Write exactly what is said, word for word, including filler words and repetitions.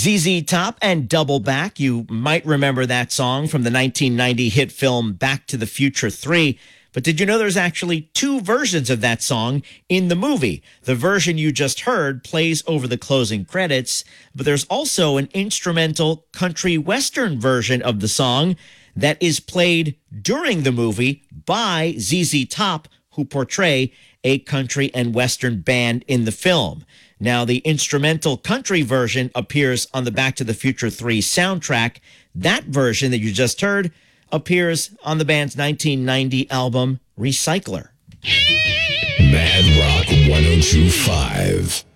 Z Z Top and Double Back. You might remember that song from the nineteen ninety hit film Back to the Future three. But did you know there's actually two versions of that song in the movie? The version you just heard plays over the closing credits, but there's also an instrumental country western version of the song that is played during the movie by Z Z Top, who portray a country and western band in the film. Now, the instrumental country version appears on the Back to the Future three soundtrack. That version that you just heard appears on the band's nineteen ninety album, Recycler. Mad Rock one oh two point five.